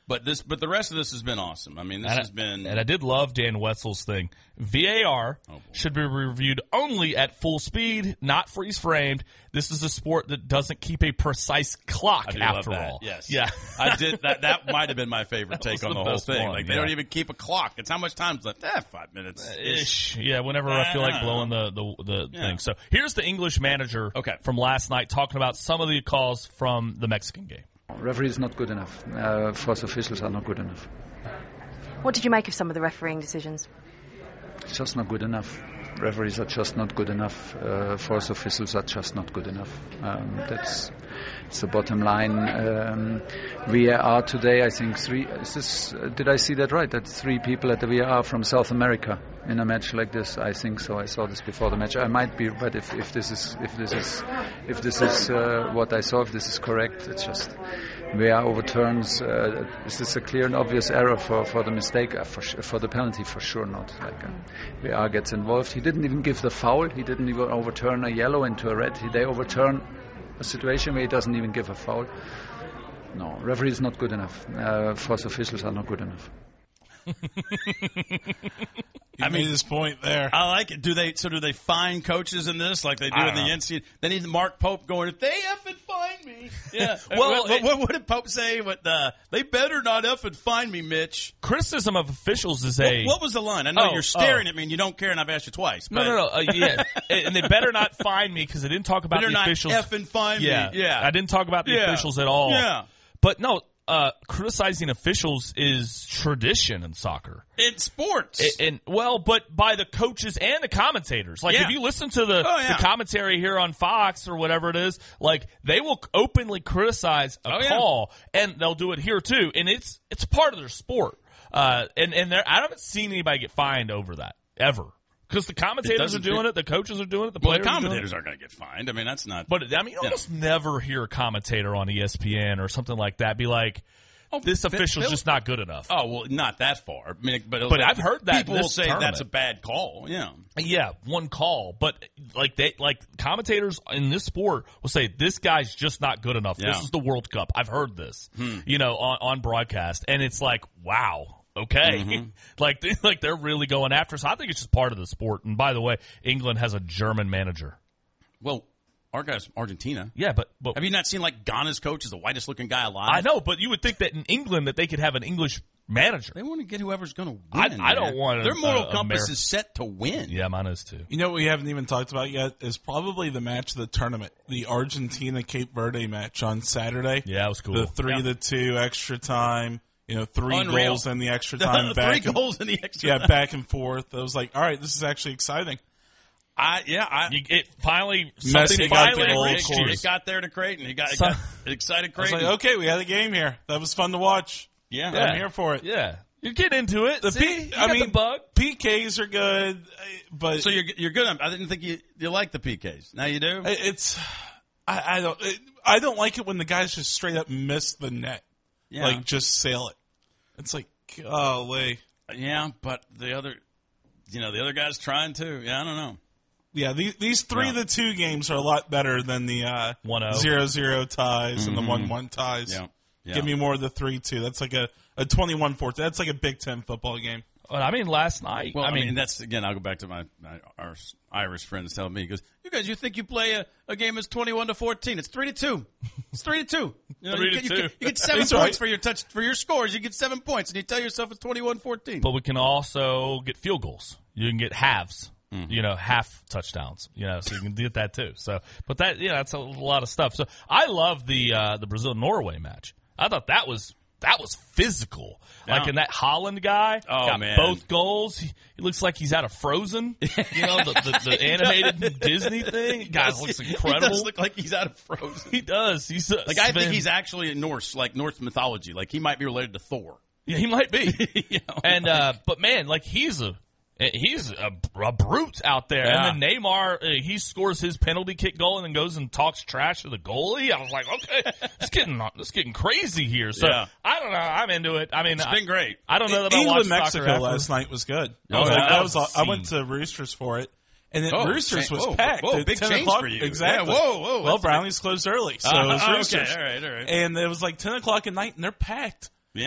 But the rest of this has been awesome. I mean, this has been. And I did love Dan Wetzel's thing. VAR should be reviewed only at full speed, not freeze framed. This is a sport that doesn't keep a precise clock. After all, yes, yeah, I did. That might have been my favorite take on the whole thing. One, they don't even keep a clock. It's how much time's left. 5 minutes ish. Yeah, whenever I feel like blowing the thing. So here's the English manager from last night talking about some of the calls from the Mexican game. Referee is not good enough. Force officials are not good enough. What did you make of some of the refereeing decisions? It's just not good enough. Referees are just not good enough. Force officials are just not good enough. That's the bottom line. VAR today, I think did I see that right? That's 3 people at the VAR from South America in a match like this. I think so. I saw this before the match. I might be, but if this is what I saw, if this is correct, it's just VAR overturns. Is this a clear and obvious error for the mistake? For the penalty, for sure not. VAR gets involved. He didn't even give the foul. He didn't even overturn a yellow into a red. They overturn a situation where he doesn't even give a foul. No, referee is not good enough. Force officials are not good enough. I made his point there. I like it. Do they fine coaches in this like they do in the NCAA? They need Mark Pope going, if they effing fine me. Yeah. Well, what did Pope say? They better not effing fine me, Mitch. Criticism of officials is what was the line? I know you're staring at me and you don't care, and I've asked you twice. But. No. Yeah. And they better not fine me because I didn't talk about the officials. Better not effing fine me. Yeah. I didn't talk about the officials at all. Yeah. But no. Criticizing officials is tradition in soccer. In sports. But by the coaches and the commentators. If you listen to the commentary here on Fox or whatever it is, they will openly criticize a call, and they'll do it here too. And it's part of their sport. I haven't seen anybody get fined over that, ever. Because the commentators are doing it, the coaches are doing it, the players the commentators aren't going to get fined. I mean, that's not. But you almost never hear a commentator on ESPN or something like that be like, this official's just not good enough. Oh, well, not that far. I mean, but I've heard that people will say that's a bad call. Yeah. Yeah, one call. But commentators in this sport will say this guy's just not good enough. Yeah. This is the World Cup. I've heard this, on broadcast, and it's like, wow. Okay. Mm-hmm. They're really going after us. I think it's just part of the sport. And by the way, England has a German manager. Well, our guy's Argentina. Yeah, but have you not seen Ghana's coach is the whitest looking guy alive? I know, but you would think that in England that they could have an English manager. They want to get whoever's going to win. I don't want their moral compass is set to win. Yeah, mine is too. You know what we haven't even talked about yet is probably the match of the tournament, the Argentina-Cape Verde match on Saturday. Yeah, it was cool. The 3-2 extra time. 3 Unreal. goals in the extra time. 3 goals in the extra time. Yeah, back and forth. I was like, all right, this is actually exciting. It finally Messi got the goal, of course. It got there to Creighton. It got excited Creighton. I was like, okay, we had a game here. That was fun to watch. Yeah. I'm here for it. Yeah. You get into it. The bug. PKs are good, but so you're good. I didn't think you like the PKs. Now you do. I don't like it when the guys just straight up miss the net. Yeah. Just sail it. It's like, golly. Yeah, but the other guy's trying too. Yeah, I don't know. Yeah, these 3-2 games are a lot better than the 0-0 ties and the 1-1 ties. Yeah. Yeah. Give me more of the 3-2. That's like a 21-14. That's like a Big Ten football game. Well, last night. Well, that's, again, I'll go back to our Irish friends telling me, he goes, you think you play a game that's 21-14. It's 3-2. It's 3-2. You get 7 points for your scores. You get 7 points, and you tell yourself it's 21-14. But we can also get field goals. You can get halves. Mm-hmm. Half touchdowns, so you can get that too. So, but that's a lot of stuff. So I love the Brazil-Norway match. I thought that was physical. Yeah. Like in that Holland guy, got both goals. He looks like he's out of Frozen. The animated Disney thing. Guy looks incredible. He does look like he's out of Frozen. He does. He's I think he's actually Norse, Norse mythology. He might be related to Thor. Yeah, he might be. And but man, he's a brute out there. Yeah. And then Neymar, he scores his penalty kick goal and then goes and talks trash to the goalie. I was like, okay, it's getting crazy here. So I don't know. I'm into it. It's been great. I don't know that England-Mexico last night was good. I went to Roosters for it. And then Roosters was packed. Whoa, big change for you. Exactly. Yeah, whoa. Well, Brownies closed early, so it was Roosters. Okay, all right. And it was 10 o'clock at night, and they're packed.